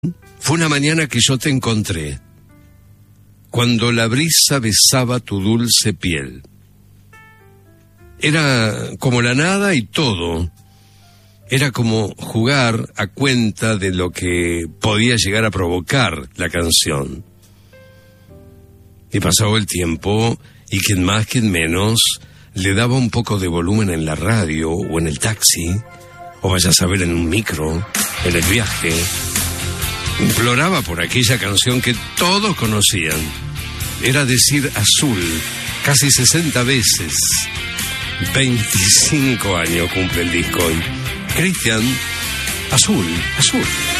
Fue una mañana que yo te encontré, cuando la brisa besaba tu dulce piel. Era como la nada y todo. Era como jugar a cuenta de lo que podía llegar a provocar la canción. Y pasaba el tiempo, y quien más, quien menos, le daba un poco de volumen en la radio, o en el taxi, o vaya a saber en un micro, en el viaje. Imploraba por aquella canción que todos conocían. Era decir Azul, casi 60 veces. 25 años cumple el disco hoy. Cristian, Azul, Azul.